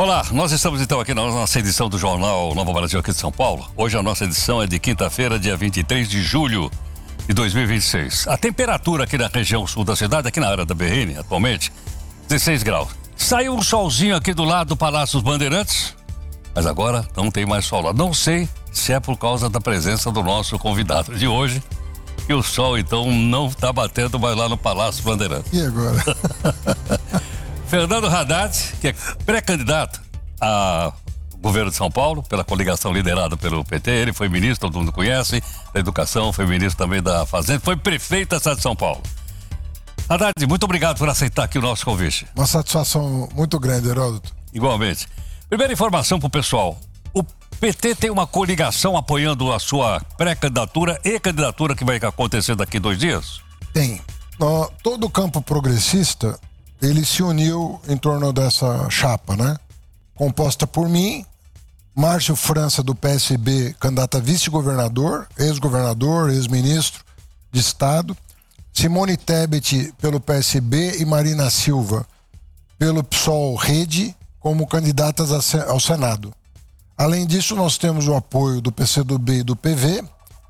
Olá, nós estamos então aqui na nossa edição do Jornal Nova Brasil aqui de São Paulo. Hoje a nossa edição é de quinta-feira, dia 23 de julho de 2026. A temperatura aqui na região sul da cidade, aqui na área da BRN, atualmente, 16 graus. Saiu um solzinho aqui do lado do Palácio dos Bandeirantes, mas agora não tem mais sol lá. Não sei se é por causa da presença do nosso convidado de hoje, que o sol então não está batendo mais lá no Palácio dos Bandeirantes. E agora? Fernando Haddad, que é pré-candidato a governo de São Paulo, pela coligação liderada pelo PT, ele foi ministro, todo mundo conhece, da Educação, foi ministro também da Fazenda, foi prefeito da cidade de São Paulo. Haddad, muito obrigado por aceitar aqui o nosso convite. Uma satisfação muito grande, Heródoto. Igualmente. Primeira informação para o pessoal, o PT tem uma coligação apoiando a sua pré-candidatura e candidatura que vai acontecer daqui 2 dias? Tem. Todo o campo progressista, ele se uniu em torno dessa chapa, né? Composta por mim, Márcio França do PSB, candidato a vice-governador, ex-governador, ex-ministro de Estado, Simone Tebet pelo PSB e Marina Silva pelo PSOL Rede como candidatas ao Senado. Além disso, nós temos o apoio do PCdoB e do PV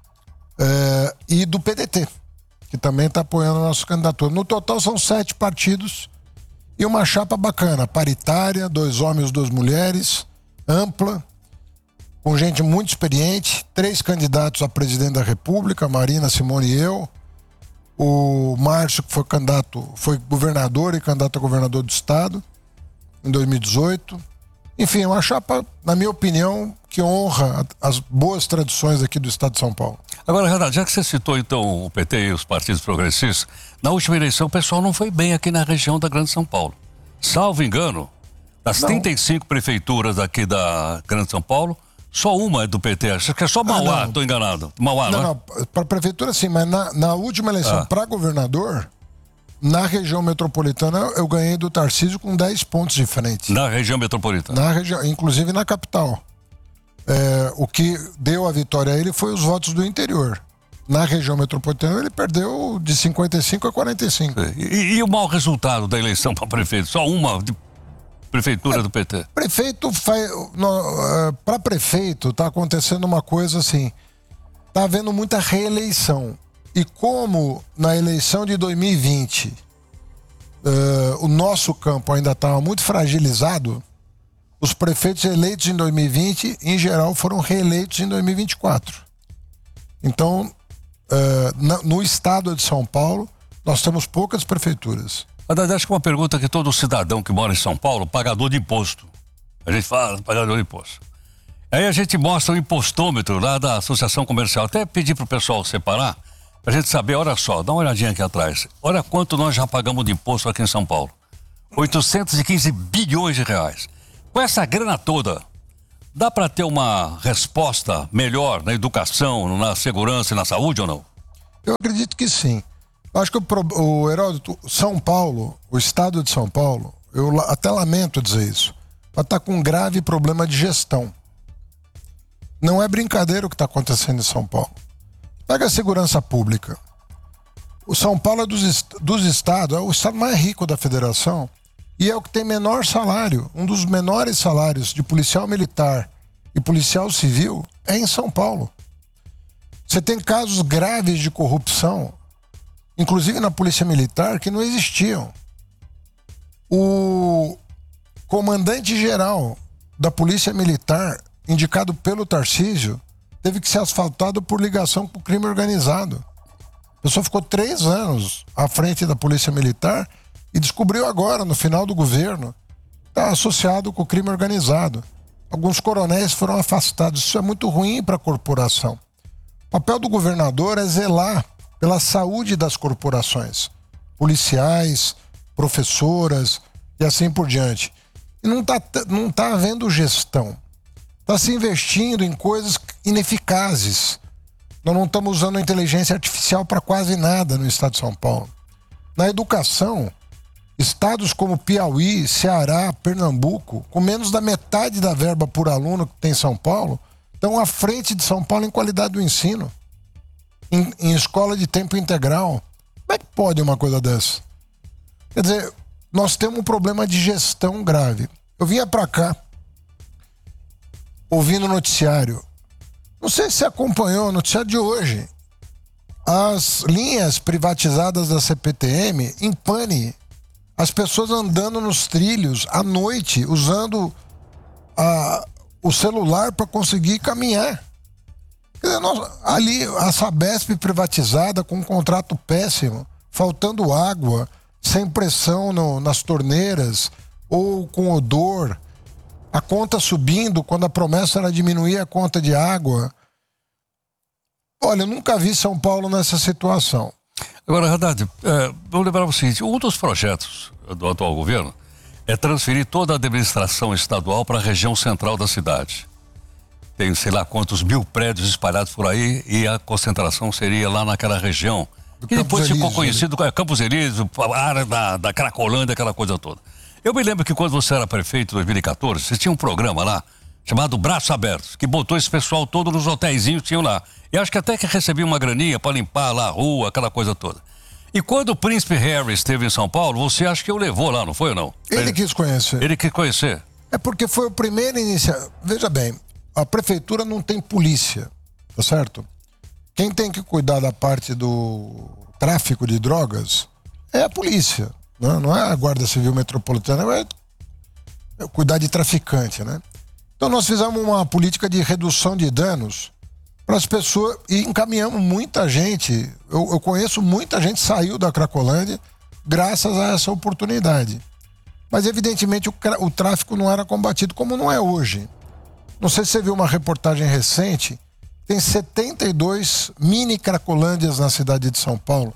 e do PDT, que também está apoiando a nossa candidatura. No total são 7 partidos e uma chapa bacana, paritária, 2 homens, 2 mulheres, ampla, com gente muito experiente, 3 candidatos a presidente da República, Marina, Simone e eu. O Márcio, que foi governador e candidato a governador do estado em 2018. Enfim, uma chapa, na minha opinião, que honra as boas tradições aqui do estado de São Paulo. Agora, Renato, já que você citou então o PT e os partidos progressistas, na última eleição o pessoal não foi bem aqui na região da Grande São Paulo. Salvo engano, das 35 prefeituras aqui da Grande São Paulo, só uma é do PT. Acho que é só Mauá, estou enganado. Mauá, não, para a prefeitura sim, mas na última eleição para governador, na região metropolitana, eu ganhei do Tarcísio com 10 pontos de frente. Na região metropolitana? Na região, inclusive na capital. O que deu a vitória a ele foi os votos do interior. Na região metropolitana ele perdeu de 55 a 45. E o mau resultado da eleição para prefeito? Só uma de prefeitura do PT? Para prefeito está acontecendo uma coisa assim, está havendo muita reeleição. E como na eleição de 2020 o nosso campo ainda estava muito fragilizado, os prefeitos eleitos em 2020, em geral, foram reeleitos em 2024. Então, no estado de São Paulo, nós temos poucas prefeituras. Acho que uma pergunta que todo cidadão que mora em São Paulo, pagador de imposto. A gente fala, pagador de imposto. Aí a gente mostra o impostômetro lá da Associação Comercial. Até pedir para o pessoal separar, para a gente saber, olha só, dá uma olhadinha aqui atrás. Olha quanto nós já pagamos de imposto aqui em São Paulo. 815 bilhões de reais. Com essa grana toda, dá para ter uma resposta melhor na educação, na segurança e na saúde ou não? Eu acredito que sim. Eu acho que o Heródoto, São Paulo, o estado de São Paulo, eu até lamento dizer isso, está com um grave problema de gestão. Não é brincadeira o que está acontecendo em São Paulo. Pega a segurança pública. O São Paulo é dos estados, é o estado mais rico da federação e é o que tem menor salário. Um dos menores salários de policial militar e policial civil é em São Paulo. Você tem casos graves de corrupção, inclusive na polícia militar, que não existiam. O comandante-geral da polícia militar, indicado pelo Tarcísio, teve que ser asfaltado por ligação com o crime organizado. A pessoa ficou 3 anos à frente da polícia militar e descobriu agora, no final do governo, está associado com o crime organizado. Alguns coronéis foram afastados. Isso é muito ruim para a corporação. O papel do governador é zelar pela saúde das corporações, policiais, professoras e assim por diante. E não tá havendo gestão. Está se investindo em coisas ineficazes. Nós não estamos usando a inteligência artificial para quase nada no estado de São Paulo. Na educação, estados como Piauí, Ceará, Pernambuco, com menos da metade da verba por aluno que tem em São Paulo, estão à frente de São Paulo em qualidade do ensino, em escola de tempo integral. Como é que pode uma coisa dessa? Quer dizer, nós temos um problema de gestão grave. Eu vinha pra cá, ouvindo o noticiário. Não sei se você acompanhou o noticiário de hoje. As linhas privatizadas da CPTM em pane. As pessoas andando nos trilhos à noite, usando o celular para conseguir caminhar. Quer dizer, ali a Sabesp privatizada com um contrato péssimo, faltando água, sem pressão nas torneiras ou com odor, a conta subindo quando a promessa era diminuir a conta de água. Olha, eu nunca vi São Paulo nessa situação. Agora, Haddad, vou lembrar o seguinte: um dos projetos do atual governo é transferir toda a administração estadual para a região central da cidade. Tem sei lá quantos mil prédios espalhados por aí e a concentração seria lá naquela região. Que depois ficou conhecido como Campos Elíseos, a área da Cracolândia, aquela coisa toda. Eu me lembro que quando você era prefeito em 2014, você tinha um programa lá chamado Braços Abertos, que botou esse pessoal todo nos hotelzinhos que tinham lá. E acho que até que recebia uma graninha para limpar lá a rua, aquela coisa toda. E quando o príncipe Harry esteve em São Paulo, você acha que o levou lá, não foi ou não? Ele quis conhecer. Ele quis conhecer. É porque foi o primeiro iniciativa. Veja bem, a prefeitura não tem polícia, tá certo? Quem tem que cuidar da parte do tráfico de drogas é a polícia, né? Não é a Guarda Civil Metropolitana, é cuidar de traficante, né? Então nós fizemos uma política de redução de danos para as pessoas e encaminhamos muita gente. Eu conheço muita gente que saiu da Cracolândia graças a essa oportunidade. Mas evidentemente o tráfico não era combatido como não é hoje. Não sei se você viu uma reportagem recente, tem 72 mini Cracolândias na cidade de São Paulo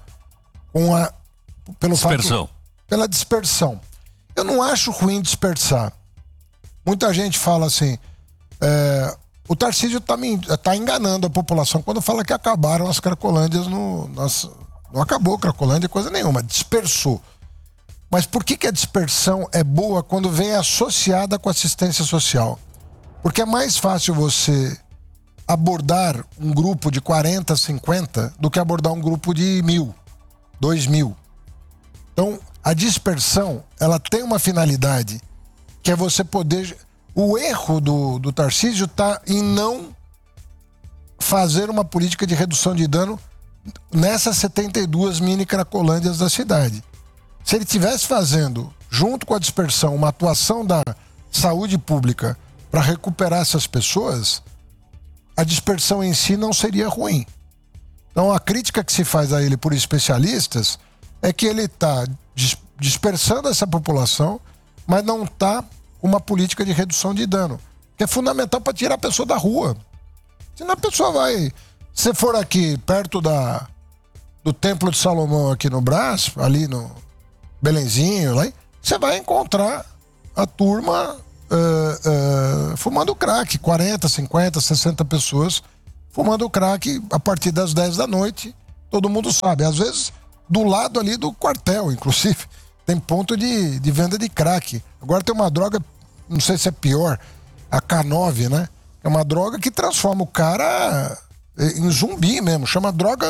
pela dispersão. Eu não acho ruim dispersar. Muita gente fala assim, o Tarcísio tá enganando a população quando fala que acabaram as Cracolândias não acabou Cracolândia, coisa nenhuma, dispersou. Mas por que a dispersão é boa quando vem associada com assistência social? Porque é mais fácil você abordar um grupo de 40, 50 do que abordar um grupo de 1.000, 2.000. Então, a dispersão, ela tem uma finalidade, que é você poder... O erro do Tarcísio está em não fazer uma política de redução de dano nessas 72 mini Cracolândias da cidade. Se ele estivesse fazendo, junto com a dispersão, uma atuação da saúde pública para recuperar essas pessoas, a dispersão em si não seria ruim. Então a crítica que se faz a ele por especialistas é que ele está dispersando essa população, mas não está uma política de redução de dano, que é fundamental para tirar a pessoa da rua. Senão a pessoa vai... Se for aqui perto do Templo de Salomão aqui no Brás, ali no Belenzinho, lá, você vai encontrar a turma fumando crack, 40, 50, 60 pessoas fumando crack a partir das 10 da noite, todo mundo sabe. Às vezes, do lado ali do quartel, inclusive, tem ponto de venda de crack. Agora tem uma droga, não sei se é pior, a K9, né? É uma droga que transforma o cara em zumbi mesmo. Chama droga...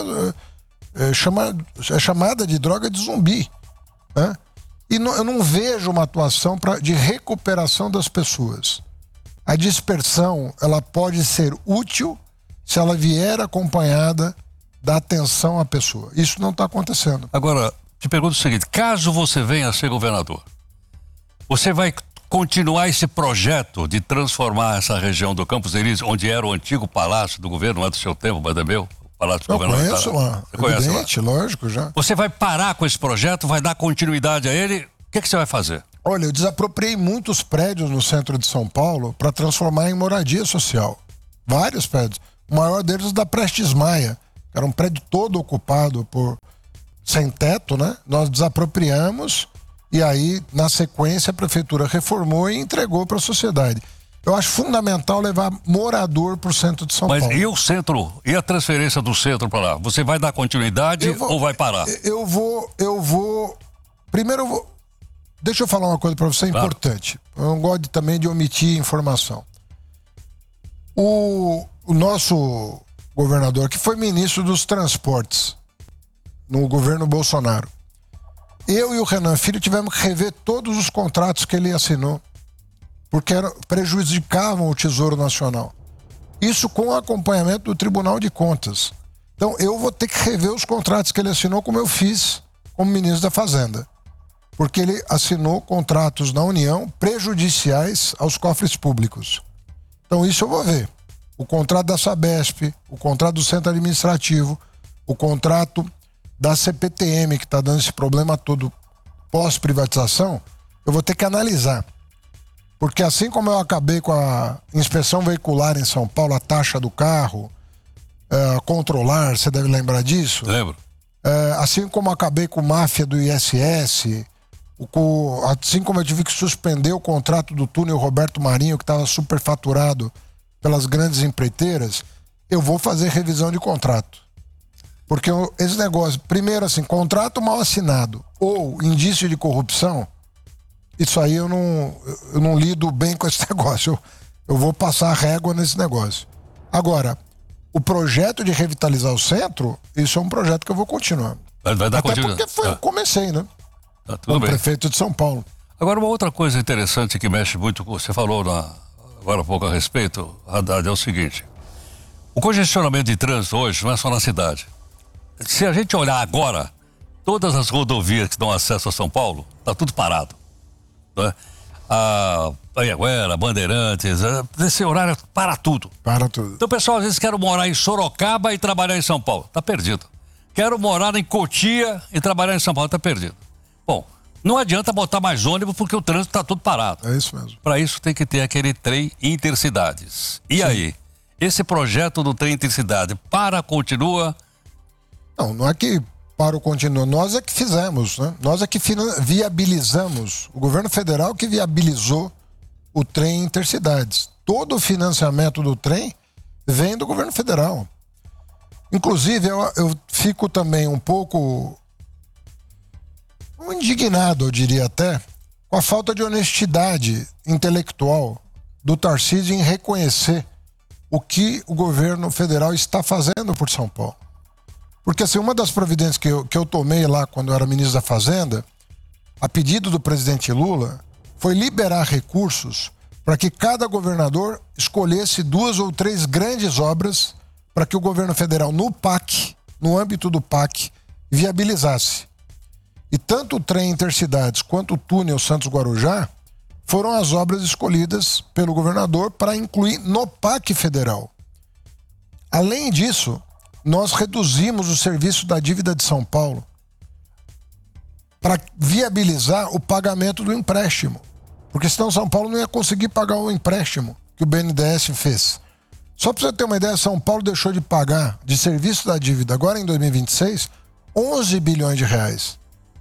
É chamada de droga de zumbi, né? E eu não vejo uma atuação de recuperação das pessoas. A dispersão, ela pode ser útil se ela vier acompanhada da atenção à pessoa. Isso não está acontecendo. Agora, te pergunto o seguinte: caso você venha a ser governador, você vai continuar esse projeto de transformar essa região do Campos Elíseos, onde era o antigo palácio do governo, não é do seu tempo, mas é meu? Palácio eu conheço lá, evidente, lógico, já. Você vai parar com esse projeto, vai dar continuidade a ele, o que você vai fazer? Olha, eu desapropriei muitos prédios no centro de São Paulo para transformar em moradia social. Vários prédios. O maior deles é da Prestes Maia, que era um prédio todo ocupado sem teto, né? Nós desapropriamos e aí, na sequência, a prefeitura reformou e entregou para a sociedade. Eu acho fundamental levar morador para o centro de São Paulo. Mas e o centro? E a transferência do centro para lá? Você vai dar continuidade ou vai parar? Primeiro, deixa eu falar uma coisa para você importante. Eu não gosto também de omitir informação. O nosso governador, que foi ministro dos transportes no governo Bolsonaro, eu e o Renan Filho tivemos que rever todos os contratos que ele assinou. porque prejudicavam o Tesouro Nacional. Isso com o acompanhamento do Tribunal de Contas. Então, eu vou ter que rever os contratos que ele assinou, como eu fiz como ministro da Fazenda. Porque ele assinou contratos na União prejudiciais aos cofres públicos. Então, isso eu vou ver. O contrato da Sabesp, o contrato do Centro Administrativo, o contrato da CPTM, que está dando esse problema todo pós-privatização, eu vou ter que analisar. Porque assim como eu acabei com a inspeção veicular em São Paulo, a taxa do carro, controlar, você deve lembrar disso? Lembro. Assim como eu acabei com máfia do ISS, assim como eu tive que suspender o contrato do túnel Roberto Marinho, que estava superfaturado pelas grandes empreiteiras, eu vou fazer revisão de contrato. Porque esse negócio, primeiro assim, contrato mal assinado ou indício de corrupção, isso aí eu não lido bem com esse negócio. Eu vou passar a régua nesse negócio. Agora, o projeto de revitalizar o centro, isso é um projeto que eu vou continuar. Vai dar Até porque eu comecei, né? Tudo bem. Prefeito de São Paulo. Agora, uma outra coisa interessante que mexe muito com... Você falou agora há pouco a respeito, Haddad, é o seguinte. O congestionamento de trânsito hoje não é só na cidade. Se a gente olhar agora, todas as rodovias que dão acesso a São Paulo, tá tudo parado. Né? A Anhanguera, Bandeirantes, nesse horário para tudo. Para tudo. Então o pessoal às vezes quer morar em Sorocaba e trabalhar em São Paulo. Tá perdido. Quero morar em Cotia e trabalhar em São Paulo. Tá perdido. Bom, não adianta botar mais ônibus porque o trânsito tá tudo parado. É isso mesmo. Para isso tem que ter aquele trem intercidades. E aí? Esse projeto do trem intercidade continua? Não é que para o continua. Nós é que fizemos, né? Nós é que viabilizamos. O governo federal que viabilizou o trem intercidades. Todo o financiamento do trem vem do governo federal. Inclusive, eu fico também um pouco indignado, eu diria até, com a falta de honestidade intelectual do Tarcísio em reconhecer o que o governo federal está fazendo por São Paulo. Porque assim, uma das providências que eu tomei lá quando eu era ministro da Fazenda, a pedido do presidente Lula, foi liberar recursos para que cada governador escolhesse 2 ou 3 grandes obras para que o governo federal, no PAC, no âmbito do PAC, viabilizasse. E tanto o trem intercidades quanto o túnel Santos-Guarujá foram as obras escolhidas pelo governador para incluir no PAC federal. Além disso, nós reduzimos o serviço da dívida de São Paulo para viabilizar o pagamento do empréstimo. Porque senão São Paulo não ia conseguir pagar o empréstimo que o BNDES fez. Só para você ter uma ideia, São Paulo deixou de pagar de serviço da dívida agora em 2026 11 bilhões de reais.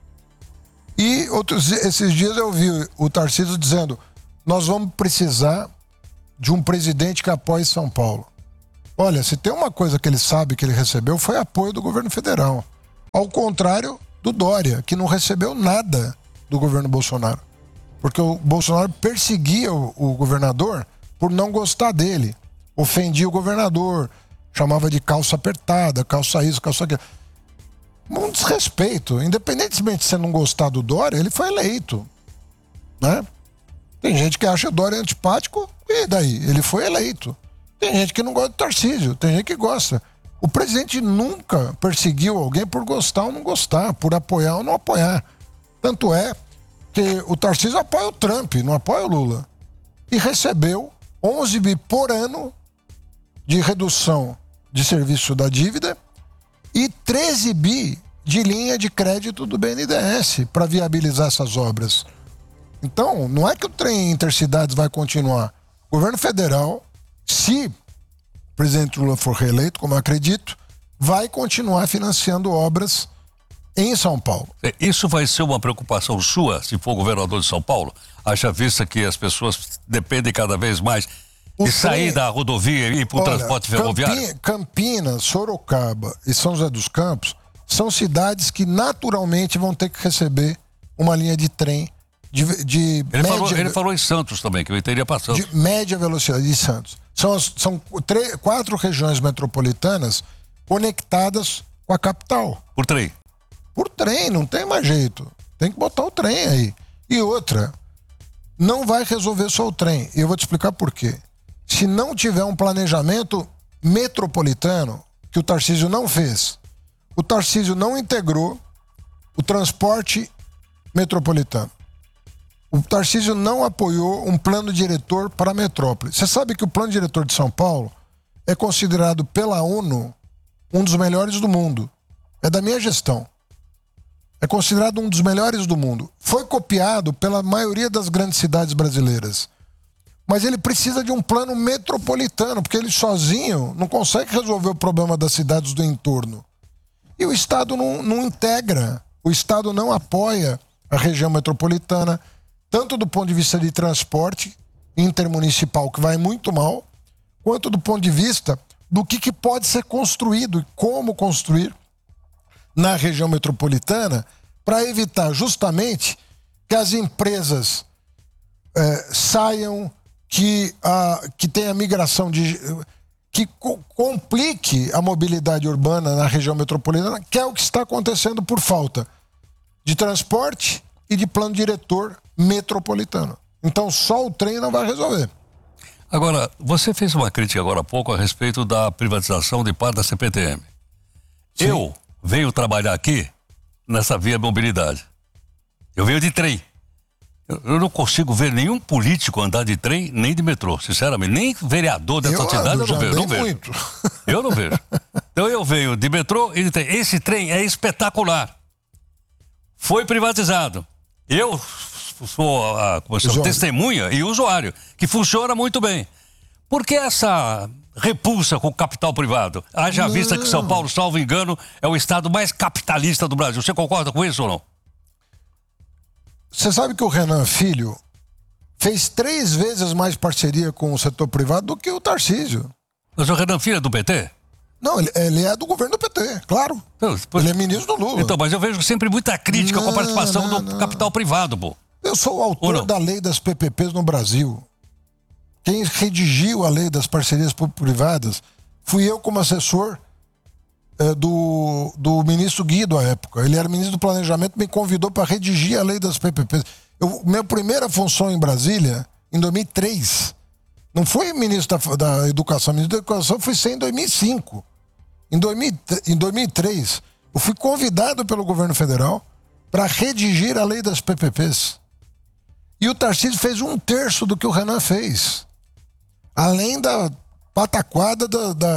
E esses dias eu vi o Tarcísio dizendo: nós vamos precisar de um presidente que apoie São Paulo. Olha, se tem uma coisa que ele sabe que ele recebeu, foi apoio do governo federal. Ao contrário do Dória, que não recebeu nada do governo Bolsonaro. Porque o Bolsonaro perseguia o governador por não gostar dele. Ofendia o governador, chamava de calça apertada, calça isso, calça aquilo. Um desrespeito. Independentemente de você não gostar do Dória, ele foi eleito. Né? Tem gente que acha o Dória antipático, e daí? Ele foi eleito. Tem gente que não gosta do Tarcísio, tem gente que gosta. O presidente nunca perseguiu alguém por gostar ou não gostar, por apoiar ou não apoiar. Tanto é que o Tarcísio apoia o Trump, não apoia o Lula. E recebeu 11 bi por ano de redução de serviço da dívida e 13 bi de linha de crédito do BNDES para viabilizar essas obras. Então, não é que o trem intercidades vai continuar. O governo federal, se o presidente Lula for reeleito, como eu acredito, vai continuar financiando obras em São Paulo. Isso vai ser uma preocupação sua, se for governador de São Paulo? Haja vista que as pessoas dependem cada vez mais de sair da rodovia e ir para o transporte ferroviário? Campinas, Sorocaba e São José dos Campos são cidades que naturalmente vão ter que receber uma linha de trem Ele falou em Santos também, que eu teria para Santos. De média velocidade, de Santos. São 4 regiões metropolitanas conectadas com a capital. Por trem? Por trem, não tem mais jeito. Tem que botar o trem aí. E outra, não vai resolver só o trem. E eu vou te explicar por quê. Se não tiver um planejamento metropolitano, que o Tarcísio não fez, o Tarcísio não integrou o transporte metropolitano. O Tarcísio não apoiou um plano diretor para a metrópole. Você sabe que o plano diretor de São Paulo é considerado pela ONU um dos melhores do mundo. É da minha gestão. É considerado um dos melhores do mundo. Foi copiado pela maioria das grandes cidades brasileiras. Mas ele precisa de um plano metropolitano, porque ele sozinho não consegue resolver o problema das cidades do entorno. E o Estado não integra, o Estado não apoia a região metropolitana, tanto do ponto de vista de transporte intermunicipal, que vai muito mal, quanto do ponto de vista do que pode ser construído e como construir na região metropolitana para evitar justamente que as empresas saiam, que tenha migração que complique a mobilidade urbana na região metropolitana, que é o que está acontecendo por falta de transporte e de plano diretor metropolitano. Então só o trem não vai resolver. Agora, você fez uma crítica agora há pouco a respeito da privatização de parte da CPTM. Sim. Eu venho trabalhar aqui nessa via mobilidade. Eu venho de trem. Eu não consigo ver nenhum político andar de trem nem de metrô, sinceramente. Nem vereador dessa cidade eu não vejo. Não vejo. Eu não vejo. Então eu venho de metrô e de trem. Esse trem é espetacular. Foi privatizado. Eu sou a testemunha e usuário, que funciona muito bem. Por que essa repulsa com o capital privado? Haja vista que São Paulo, salvo engano, é o estado mais capitalista do Brasil. Você concorda com isso ou não? Você sabe que o Renan Filho fez 3 vezes mais parceria com o setor privado do que o Tarcísio. Mas o Renan Filho é do PT? Não, ele é do governo do PT, claro. Então, ele é ministro do Lula. Então, mas eu vejo sempre muita crítica com a participação do capital privado, pô. Eu sou o autor da lei das PPPs no Brasil. Quem redigiu a lei das parcerias público-privadas fui eu como assessor do ministro Guido à época. Ele era ministro do Planejamento, me convidou para redigir a lei das PPPs. Minha primeira função em Brasília, em 2003, não foi ministro da Educação. Ministro da Educação foi ser em 2005. Em 2003, eu fui convidado pelo governo federal para redigir a lei das PPPs. E o Tarcísio fez 1/3 do que o Renan fez. Além da pataquada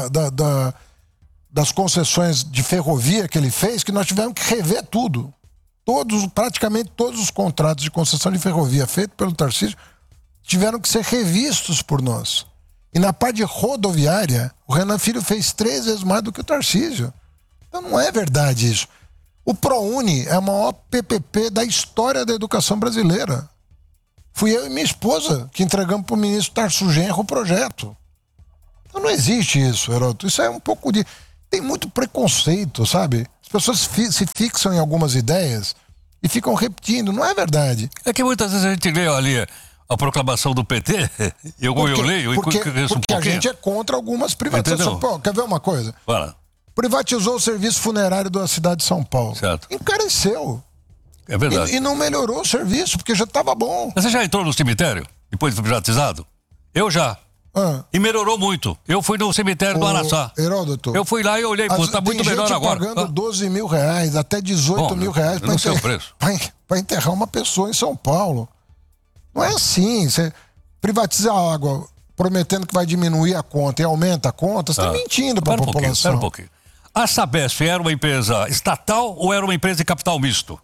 das concessões de ferrovia que ele fez, que nós tivemos que rever tudo. Praticamente todos os contratos de concessão de ferrovia feitos pelo Tarcísio tiveram que ser revistos por nós. E na parte rodoviária, o Renan Filho fez 3 vezes mais do que o Tarcísio. Então não é verdade isso. O ProUni é a maior PPP da história da educação brasileira. Fui eu e minha esposa que entregamos para o ministro Tarso Genro o projeto. Então não existe isso, Heródoto. Isso é um pouco de... Tem muito preconceito, sabe? As pessoas se fixam em algumas ideias e ficam repetindo. Não é verdade. É que muitas vezes a gente lê ali a proclamação do PT, eu leio e conheço um pouquinho. Porque a gente é contra algumas privatizações. Pô, quer ver uma coisa? Fala. Privatizou o serviço funerário da cidade de São Paulo. Certo. Encareceu. É verdade. E não melhorou o serviço, porque já estava bom. Mas você já entrou no cemitério, depois de privatizado? Eu já. E melhorou muito. Eu fui no cemitério do Araçá. Heródoto. Eu fui lá e olhei, pô, tá muito melhor agora. Pagando 12 mil reais, até 18 mil reais para enterrar uma pessoa em São Paulo. Não é assim. Você privatiza a água prometendo que vai diminuir a conta e aumenta a conta, você está mentindo para a população. Espera um pouquinho. A Sabesp era uma empresa estatal ou era uma empresa de capital misto?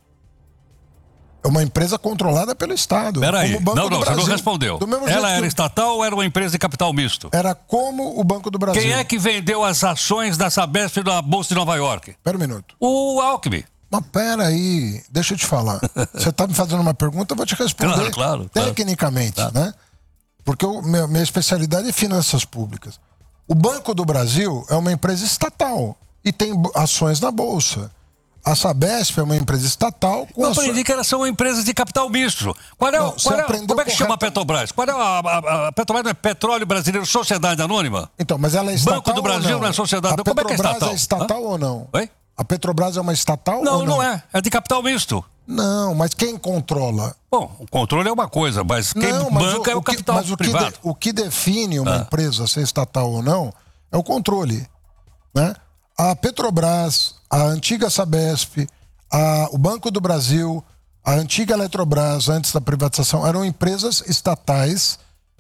É uma empresa controlada pelo Estado. Peraí, não, você não respondeu. Ela era estatal ou era uma empresa de capital misto? Era como o Banco do Brasil. Quem é que vendeu as ações da Sabesp na Bolsa de Nova York? Espera um minuto. O Alckmin. Mas peraí, deixa eu te falar. Você está me fazendo uma pergunta, eu vou te responder claro, tecnicamente, né? Porque minha especialidade é finanças públicas. O Banco do Brasil é uma empresa estatal e tem ações na Bolsa. A Sabesp é uma empresa estatal com... Eu aprendi que elas são empresas de capital misto. Como é que chama a Petrobras? A Petrobras não é Petróleo Brasileiro Sociedade Anônima? Então, mas ela é estatal. Banco do Brasil não é sociedade. Como é que é estatal? A Petrobras é estatal ou não? Oi? A Petrobras é uma estatal ou não? Não é. É de capital misto. Não, mas quem controla? Bom, o controle é uma coisa, mas quem banca é o capital privado. O que define uma empresa ser estatal ou não é o controle, né? A Petrobras, a antiga Sabesp, o Banco do Brasil, a antiga Eletrobras, antes da privatização, eram empresas estatais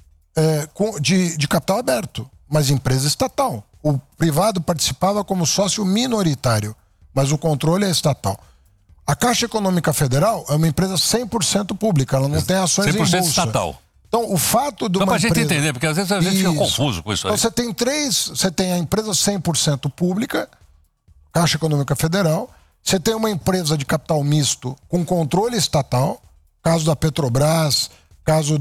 de capital aberto, mas empresa estatal. O privado participava como sócio minoritário, mas o controle é estatal. A Caixa Econômica Federal é uma empresa 100% pública, ela não tem ações em bolsa. 100% estatal. Então, o fato de uma pra empresa... gente entender, porque às vezes a gente fica confuso com isso aí. Então, você tem a empresa 100% pública, Caixa Econômica Federal, você tem uma empresa de capital misto com controle estatal, caso da Petrobras, caso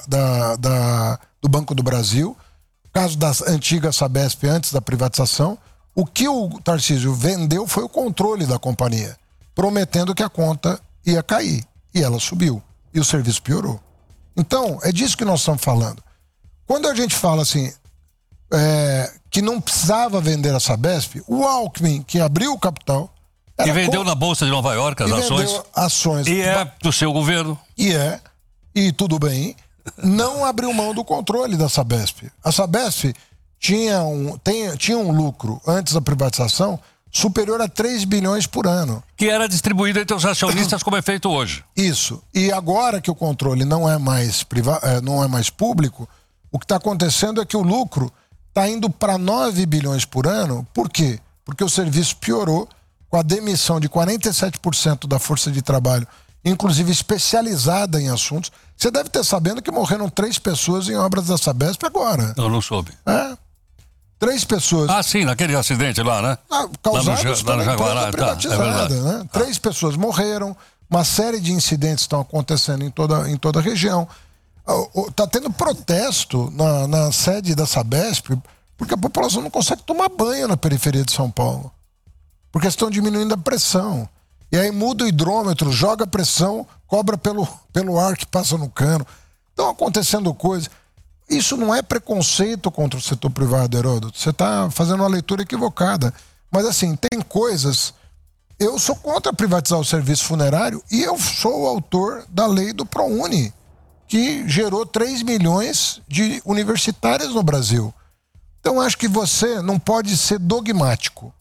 do Banco do Brasil, caso da antiga Sabesp antes da privatização. O que o Tarcísio vendeu foi o controle da companhia, prometendo que a conta ia cair. E ela subiu. E o serviço piorou. Então, é disso que nós estamos falando. Quando a gente fala assim, que não precisava vender a Sabesp, o Alckmin, que abriu o capital... E vendeu na Bolsa de Nova York as ações. E é do seu governo. E tudo bem, não abriu mão do controle da Sabesp. A Sabesp tinha um lucro antes da privatização superior a 3 bilhões por ano. Que era distribuído entre os acionistas como é feito hoje. Isso. E agora que o controle não é mais público, o que está acontecendo é que o lucro está indo para 9 bilhões por ano. Por quê? Porque o serviço piorou com a demissão de 47% da força de trabalho, inclusive especializada em assuntos. Você deve ter sabendo que morreram 3 pessoas em obras da Sabesp agora. Eu não soube. 3 pessoas. Ah, sim, naquele acidente lá, né? Causados pela Jaguará, privatizada, é verdade. né? 3 pessoas morreram, uma série de incidentes estão acontecendo em toda a região. Está tendo protesto na sede da Sabesp, porque a população não consegue tomar banho na periferia de São Paulo. Porque estão diminuindo a pressão. E aí muda o hidrômetro, joga a pressão, cobra pelo ar que passa no cano. Estão acontecendo coisas. Isso não é preconceito contra o setor privado, Heródoto. Você está fazendo uma leitura equivocada. Mas assim, tem coisas... Eu sou contra privatizar o serviço funerário e eu sou o autor da lei do ProUni, que gerou 3 milhões de universitários no Brasil. Então acho que você não pode ser dogmático.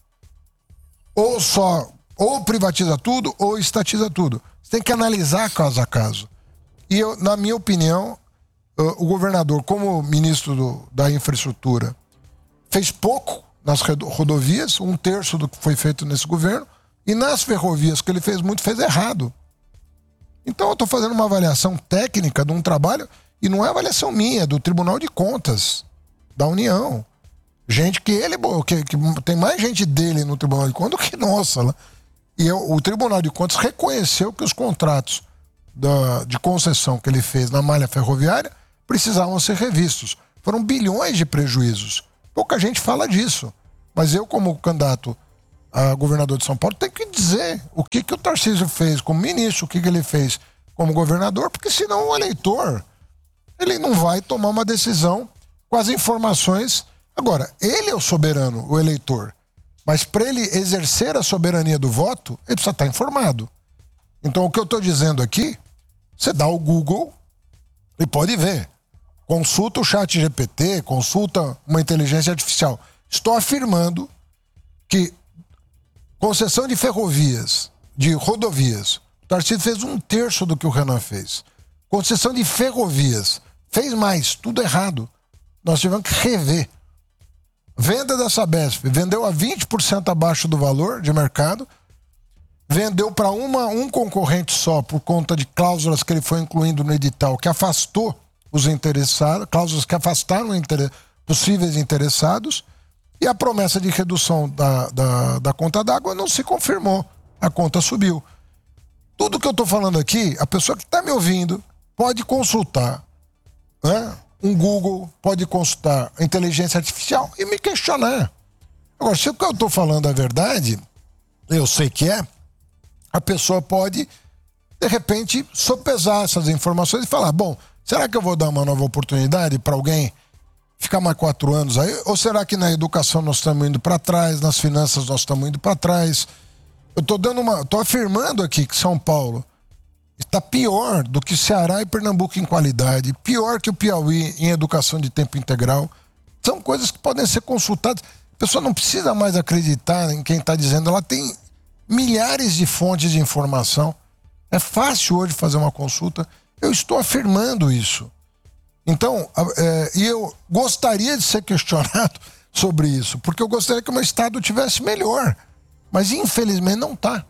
Ou privatiza tudo ou estatiza tudo. Você tem que analisar caso a caso. E na minha opinião, o governador, como ministro da infraestrutura, fez pouco nas rodovias, 1/3 do que foi feito nesse governo, e nas ferrovias que ele fez muito, fez errado. Então eu estou fazendo uma avaliação técnica de um trabalho, e não é avaliação minha, é do Tribunal de Contas da União. Gente que tem mais gente dele no Tribunal de Contas do que nossa lá. E o Tribunal de Contas reconheceu que os contratos de concessão que ele fez na malha ferroviária precisavam ser revistos. Foram bilhões de prejuízos. Pouca gente fala disso. Mas eu, como candidato a governador de São Paulo, tenho que dizer o que o Tarcísio fez como ministro, o que ele fez como governador, porque senão o eleitor, ele não vai tomar uma decisão com as informações. Agora, ele é o soberano, o eleitor. Mas para ele exercer a soberania do voto, ele precisa estar informado. Então, o que eu estou dizendo aqui, você dá o Google e pode ver. Consulta o ChatGPT, consulta uma inteligência artificial. Estou afirmando que concessão de ferrovias, de rodovias, o Tarcísio fez 1/3 do que o Renan fez. Concessão de ferrovias, fez mais, tudo errado. Nós tivemos que rever. Venda da Sabesp, vendeu a 20% abaixo do valor de mercado, vendeu para um concorrente só por conta de cláusulas que ele foi incluindo no edital, que afastou os interessados, cláusulas que afastaram possíveis interessados, e a promessa de redução da conta d'água não se confirmou, a conta subiu. Tudo que eu estou falando aqui, a pessoa que está me ouvindo pode consultar, né? Um Google, pode consultar a inteligência artificial e me questionar. Agora, se o que eu estou falando é verdade, eu sei que a pessoa pode, de repente, sopesar essas informações e falar, bom, será que eu vou dar uma nova oportunidade para alguém ficar mais 4 anos aí? Ou será que na educação nós estamos indo para trás, nas finanças nós estamos indo para trás? Eu estou afirmando aqui que São Paulo está pior do que Ceará e Pernambuco em qualidade, pior que o Piauí em educação de tempo integral. São coisas que podem ser consultadas. A pessoa não precisa mais acreditar em quem está dizendo, ela tem milhares de fontes de informação. É fácil hoje fazer uma consulta. Eu estou afirmando isso. Então, e eu gostaria de ser questionado sobre isso, porque eu gostaria que o meu estado tivesse melhor, mas infelizmente não está.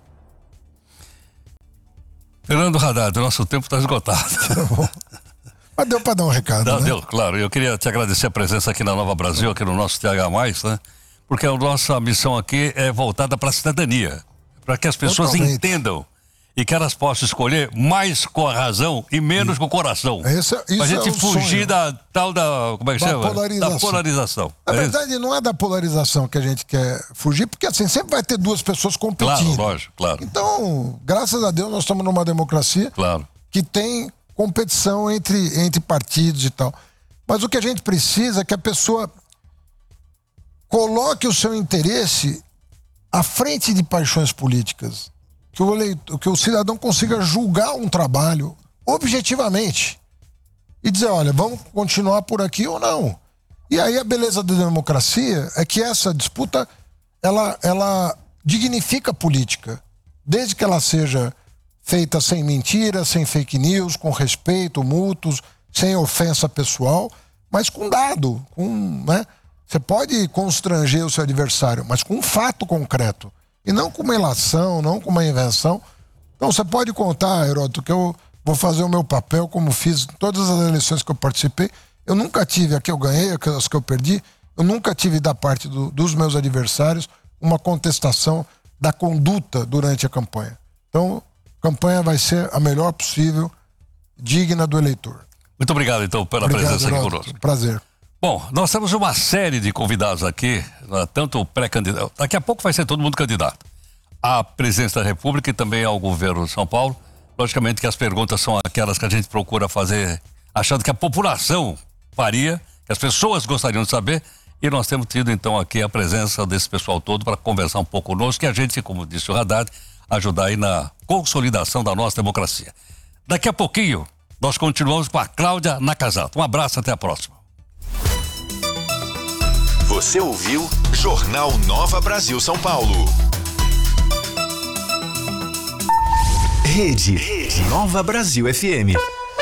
Fernando Haddad, o nosso tempo está esgotado. Mas deu para dar um recado, né? Deu, claro. Eu queria te agradecer a presença aqui na Nova Brasil, aqui no nosso TH+, né? Porque a nossa missão aqui é voltada para a cidadania, para que as pessoas entendam e que elas possam escolher mais com a razão e menos com o coração. Isso pra gente fugir da tal da... Como é que chama? Da polarização. Na verdade, não é da polarização que a gente quer fugir, porque assim, sempre vai ter duas pessoas competindo. Claro, lógico, claro. Então, graças a Deus, nós estamos numa democracia que tem competição entre partidos e tal. Mas o que a gente precisa é que a pessoa coloque o seu interesse à frente de paixões políticas. Que o cidadão consiga julgar um trabalho objetivamente e dizer, olha, vamos continuar por aqui ou não. E aí a beleza da democracia é que essa disputa, ela dignifica a política, desde que ela seja feita sem mentiras, sem fake news, com respeito mútuos, sem ofensa pessoal, mas com dado, né? Você pode constranger o seu adversário, mas com um fato concreto. E não com uma ilação, não com uma invenção. Então você pode contar, Heródoto, que eu vou fazer o meu papel como fiz em todas as eleições que eu participei. Eu nunca tive, a que eu ganhei, as que eu perdi, eu nunca tive da parte dos meus adversários uma contestação da conduta durante a campanha. Então, a campanha vai ser a melhor possível, digna do eleitor. Muito obrigado, então, pela presença aqui conosco. Prazer. Bom, nós temos uma série de convidados aqui, tanto pré-candidato, daqui a pouco vai ser todo mundo candidato à presidência da República e também ao governo de São Paulo. Logicamente que as perguntas são aquelas que a gente procura fazer achando que a população faria, que as pessoas gostariam de saber, e nós temos tido então aqui a presença desse pessoal todo para conversar um pouco conosco, e a gente, como disse o Haddad, ajudar aí na consolidação da nossa democracia. Daqui a pouquinho, nós continuamos com a Cláudia Nakazato. Um abraço, até a próxima. Você ouviu Jornal Nova Brasil São Paulo. Rede Nova Brasil FM.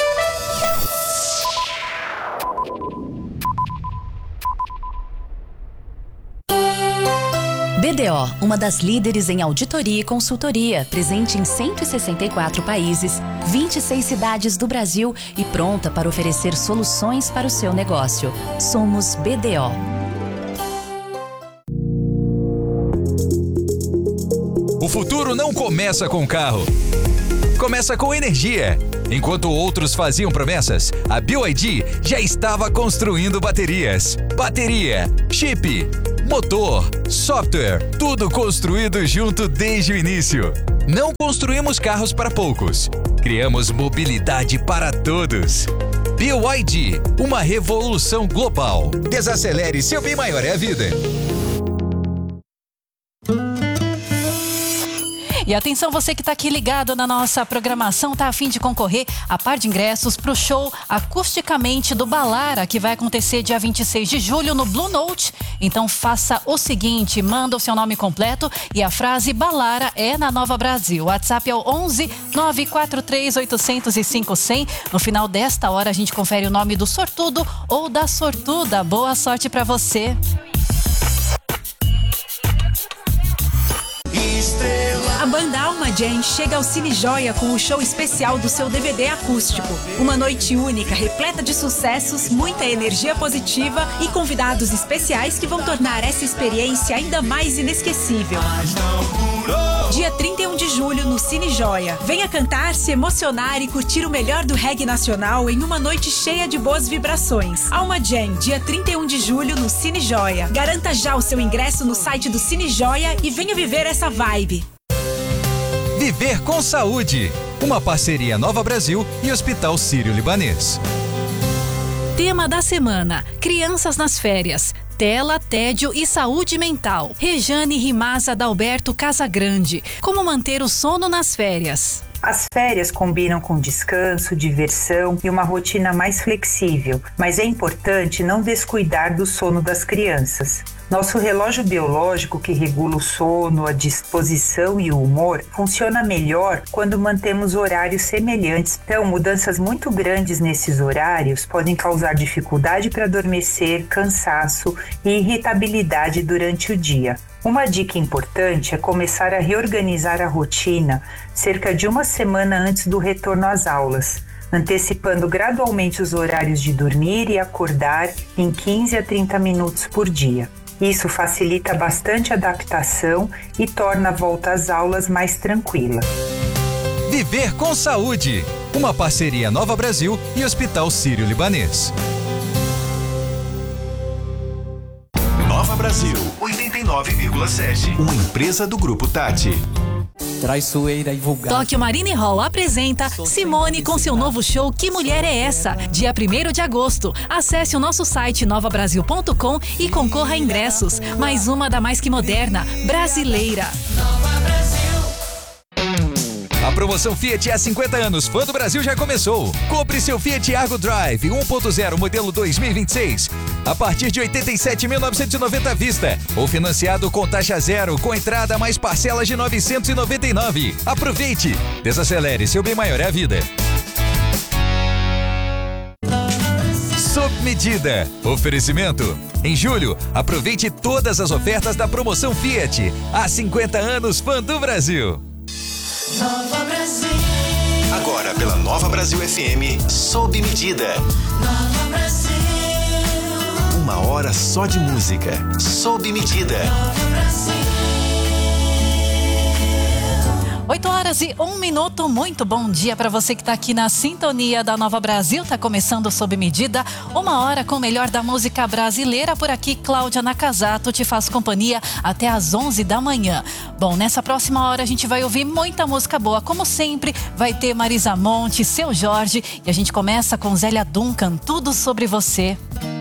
BDO, uma das líderes em auditoria e consultoria, presente em 164 países, 26 cidades do Brasil e pronta para oferecer soluções para o seu negócio. Somos BDO. O futuro não começa com carro. Começa com energia. Enquanto outros faziam promessas, a BYD já estava construindo baterias. Bateria, chip, motor, software, tudo construído junto desde o início. Não construímos carros para poucos. Criamos mobilidade para todos. BYD, uma revolução global. Desacelere, seu bem maior é a vida. E atenção, você que está aqui ligado na nossa programação, tá a fim de concorrer a par de ingressos para o show Acusticamente do Balara, que vai acontecer dia 26 de julho no Blue Note. Então faça o seguinte, manda o seu nome completo e a frase Balara é na Nova Brasil. O WhatsApp é o 11 943 805 100. No final desta hora a gente confere o nome do sortudo ou da sortuda. Boa sorte para você. A banda Alma Jam chega ao Cine Joia com o show especial do seu DVD acústico. Uma noite única, repleta de sucessos, muita energia positiva e convidados especiais que vão tornar essa experiência ainda mais inesquecível. Dia 31 de julho no Cine Joia. Venha cantar, se emocionar e curtir o melhor do reggae nacional em uma noite cheia de boas vibrações. Alma Jam, dia 31 de julho no Cine Joia. Garanta já o seu ingresso no site do Cine Joia e venha viver essa vibe. Viver com Saúde, uma parceria Nova Brasil e Hospital Sírio-Libanês. Tema da semana: crianças nas férias. Tela, tédio e saúde mental. Rejane Rimaza Dalberto Casagrande. Como manter o sono nas férias? As férias combinam com descanso, diversão e uma rotina mais flexível, mas é importante não descuidar do sono das crianças. Nosso relógio biológico, que regula o sono, a disposição e o humor, funciona melhor quando mantemos horários semelhantes. Então, mudanças muito grandes nesses horários podem causar dificuldade para adormecer, cansaço e irritabilidade durante o dia. Uma dica importante é começar a reorganizar a rotina cerca de uma semana antes do retorno às aulas, antecipando gradualmente os horários de dormir e acordar em 15 a 30 minutos por dia. Isso facilita bastante a adaptação e torna a volta às aulas mais tranquila. Viver com Saúde, uma parceria Nova Brasil e Hospital Sírio-Libanês. Nova Brasil, 89,7. Uma empresa do Grupo Tati. Traiçoeira e vulgar. Tóquio Marine Hall apresenta Simone com seu novo show Que Mulher é Essa? Dia 1º de agosto. Acesse o nosso site novabrasil.com e concorra a ingressos. Mais uma da mais que moderna, brasileira. Nova Brasil. A promoção Fiat há 50 anos Fã do Brasil já começou. Compre seu Fiat Argo Drive 1.0 modelo 2026 a partir de 87.990 à vista ou financiado com taxa zero com entrada mais parcelas de 999. Aproveite! Desacelere, seu bem maior é a vida. Sob medida. Oferecimento. Em julho, aproveite todas as ofertas da promoção Fiat. Há 50 anos Fã do Brasil. Nova Brasil. Agora pela Nova Brasil FM, Sob Medida. Nova Brasil. Uma hora só de música. Sob Medida. Nova Brasil. 8h01. Muito bom dia para você que está aqui na sintonia da Nova Brasil. Tá começando Sob Medida, uma hora com o melhor da música brasileira. Por aqui, Cláudia Nakazato te faz companhia até às 11 da manhã. Bom, nessa próxima hora a gente vai ouvir muita música boa. Como sempre, vai ter Marisa Monte, Seu Jorge. E a gente começa com Zélia Duncan, Tudo Sobre Você.